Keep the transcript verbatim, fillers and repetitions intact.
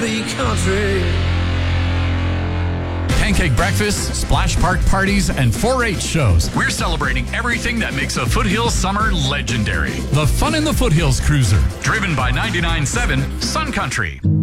happy country. Pancake breakfasts, splash park parties, and four H shows. We're celebrating everything that makes a Foothills summer legendary. The Fun in the Foothills Cruiser, driven by ninety-nine point seven Sun Country.